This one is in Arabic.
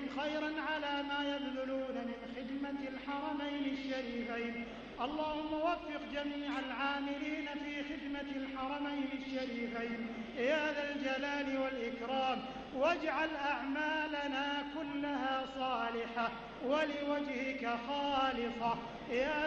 وجزهم خيرا على ما يبذلون من خدمة الحرمين الشريفين. اللهم وفق جميع العاملين في خدمة الحرمين الشريفين يا ذا الجلال والإكرام، واجعل أعمالنا كلها صالحة ولوجهك خالصة يا